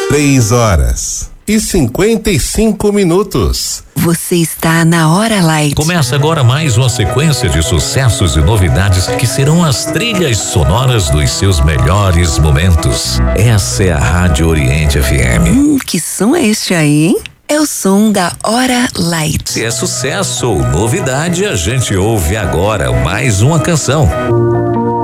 3h55. Você está na Hora Light. Começa agora mais uma sequência de sucessos e novidades que serão as trilhas sonoras dos seus melhores momentos. Essa é a Rádio Oriente FM. Que som é este aí, hein? É o som da Hora Light. Se é sucesso ou novidade, a gente ouve agora mais uma canção.